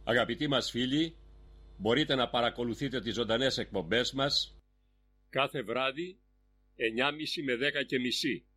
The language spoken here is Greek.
Αγαπητοί μας φίλοι, μπορείτε να παρακολουθείτε τις ζωντανές εκπομπές μας κάθε βράδυ 9.30 με 10.30